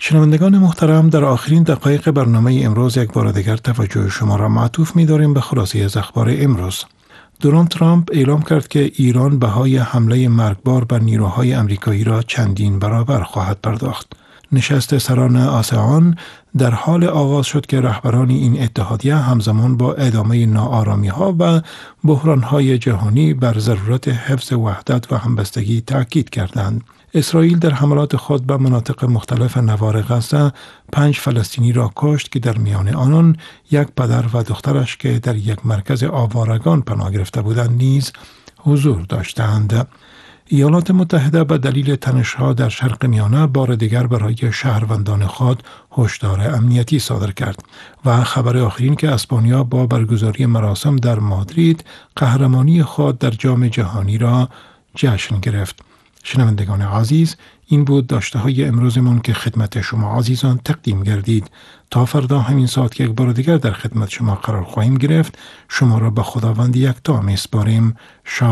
شنوندگان محترم، در آخرین دقایق برنامه امروز یک بار دیگر توجه شما را معطوف می‌داریم به خلاصه از اخبار امروز. دونالد ترامپ اعلام کرد که ایران بهای حمله مرگبار بر نیروهای آمریکایی را چندین برابر خواهد پرداخت. نشست سران آسیان در حال آغاز شد که رهبران این اتحادیه همزمان با ادامه ناآرامی‌ها و بحران‌های جهانی بر ضرورت حفظ وحدت و همبستگی تاکید کردند. اسرائیل در حملات خود به مناطق مختلف نوار غزه 5 فلسطینی را کشت که در میان آنان یک پدر و دخترش که در یک مرکز آوارگان پناه گرفته بودند نیز حضور داشتند. ایالات متحده به دلیل تنش‌ها در شرق میانه بار دیگر برای شهروندان خود هشدار امنیتی صادر کرد و خبر آخرین که اسپانیا با برگزاری مراسم در مادرید قهرمانی خود در جام جهانی را جشن گرفت. شنوندگان عزیز، این بود داشته های امروزمان که خدمت شما عزیزان تقدیم گردید. تا فردا همین ساعت که یک بار دیگر در خدمت شما قرار خواهیم گرفت، شما را به خداوند یکتا می‌سپاریم.